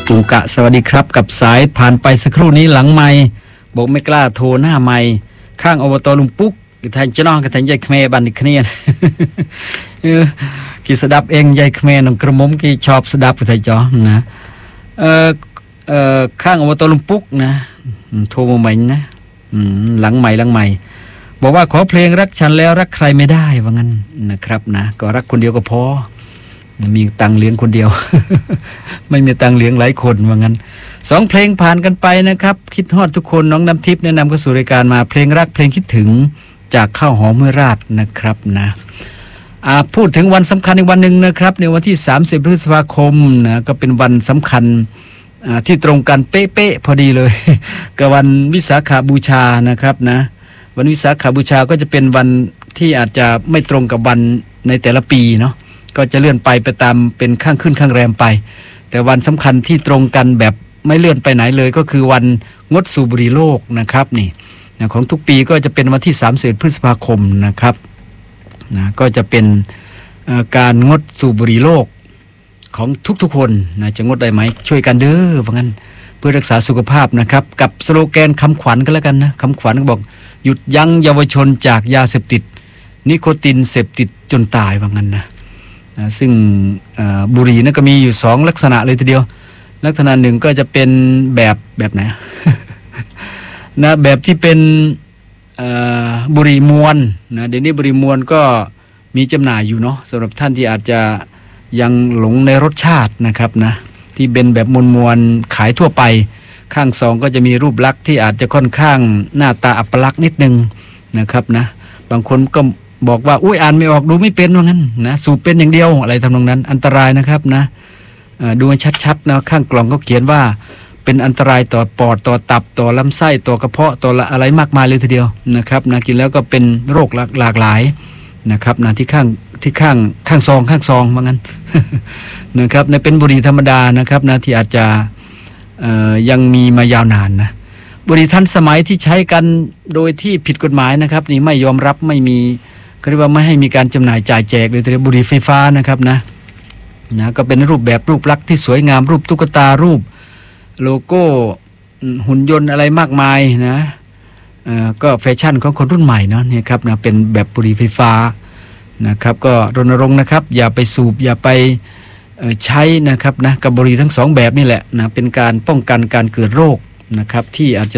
จุงกะสวัสดีครับกับสายผ่านไปสักครู่นี้หลังไมค์บอกไม่กล้าโทรหน้าไมค์ข้างอบตลุงปุ๊กกทันจะน้องกทันใจเขมรบันดิคเนียนกี่สดับเองใจเขมรน้องกระมุมกี่ชอบสดับกทันจอนะข้างอบตลุงปุ๊กนะโทรมาใหม่นะหลังใหม่บอกว่าขอเพลงรักฉันแล้วรักใครไม่ได้ว่างั้นนะครับนะก็รักคนเดียวก็พอมีตังเลี้ยงคนเดียว ไม่มีตังเลี้ยงหลายคนว่างั้น2เพลงผ่านกันไปนะครับคิดฮอดทุกคนน้องน้ำทิพย์แนะนำเข้าสู่รายการมาเพลงรักเพลงคิดถึงจากข้าวหอมห้วยราชนะครับนะพูดถึงวันสำคัญอีกวันหนึ่งนะครับในวันที่30พฤษภาคมนะก็เป็นวันสำคัญที่ตรงกันเป๊ะๆพอดีเลย กับวันวิสาขบูชานะครับนะวันวิสาขบูชาก็จะเป็นวันที่อาจจะไม่ตรงกับวันในแต่ละปีเนาะก็จะเลื่อนไปตามเป็นข้างขึ้นข้างแรมไปแต่วันสำคัญที่ตรงกันแบบไม่เลื่อนไปไหนเลยก็คือวันงดสูบบุหรี่โลกนะครับนี่นะของทุกปีก็จะเป็นวันที่30พฤษภาคมนะครับนะก็จะเป็นการงดสูบบุหรี่โลกของทุกๆคนนะจะงดได้ไหมช่วยกันเด้อเพราะงั้นเพื่อรักษาสุขภาพนะครับกับสโลแกนคำขวัญก็แล้วกันนะคำขวัญก็บอกหยุดยั้งเยาวชนจากยาเสพติดนิโคตินเสพติดจนตายว่างั้นนะซึ่งบุหรี่นั่นก็มีอยู่2ลักษณะเลยทีเดียวลักษณะหนึ่งก็จะเป็นแบบไหน นะแบบที่เป็นบุหรี่มวนนะเดี๋ยวนี้บุหรี่มวนก็มีจำหน่ายอยู่เนาะสำหรับท่านที่อาจจะยังหลงในรสชาตินะครับนะที่เป็นแบบมวนขายทั่วไปข้างซองก็จะมีรูปลักษณ์ที่อาจจะค่อนข้างหน้าตาอัปลักษณ์นิดนึงนะครับนะบางคนก็บอกว่าอุ้ยอ่านไม่ออกดูไม่เป็นว่างั้นนะสูบเป็นอย่างเดียวอะไรทำนองนั้นอันตรายนะครับนะดูให้ชัดๆนะข้างกล่องก็เขียนว่าเป็นอันตรายต่อปอดต่อตับต่อลำไส้ต่อกระเพาะต่ออะไรมากมายเลยทีเดียวนะครับนะกินแล้วก็เป็นโรคหลากหลายนะครับนะที่ข้างซองว่างั้น นะครับนะเป็นบุหรี่ธรรมดานะครับนะที่อาจจะยังมีมายาวนานนะบุหรี่ทันสมัยที่ใช้กันโดยที่ผิดกฎหมายนะครับนี่ไม่ยอมรับไม่มีก็เรียกว่าไม่ให้มีการจำหน่ายจ่ายแจกเลยแต่บุหรี่ไฟฟ้านะครับนะก็เป็นรูปแบบรูปลักษณ์ที่สวยงามรูปตุ๊กตารูปโลโก้หุ่นยนต์อะไรมากมายนะก็แฟชั่นของคนรุ่นใหม่เนาะเนี่ยครับนะเป็นแบบบุหรี่ไฟฟ้านะครับก็รณรงค์นะครับอย่าไปสูบอย่าไปใช้นะครับนะกับบุหรี่ทั้ง2แบบนี่แหละนะเป็นการป้องกันการเกิดโรคนะครับที่อาจจะ